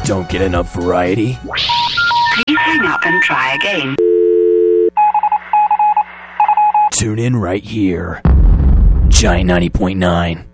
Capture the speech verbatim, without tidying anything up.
Don't get enough variety? Please hang up and try again. Tune in right here. Giant ninety point nine.